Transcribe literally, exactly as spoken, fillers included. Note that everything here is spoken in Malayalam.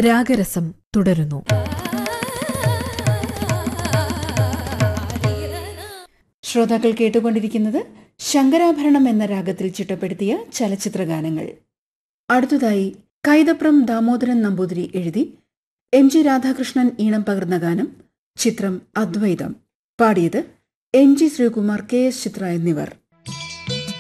രാഗരസം തുടരുന്നു. ശ്രോതാക്കൾ കേട്ടുകൊണ്ടിരിക്കുന്നത് ശങ്കരാഭരണം എന്ന രാഗത്തിൽ ചിട്ടപ്പെടുത്തിയ ചലച്ചിത്രഗാനങ്ങൾ. അടുത്തതായി കൈതപ്രം ദാമോദരൻ നമ്പൂതിരി എഴുതി എം ജി രാധാകൃഷ്ണൻ ഈണം പകർന്ന ഗാനം. ചിത്രം അദ്വൈതം. പാടിയത് N G Sreekumar, K S ചിത്ര എന്നിവർ.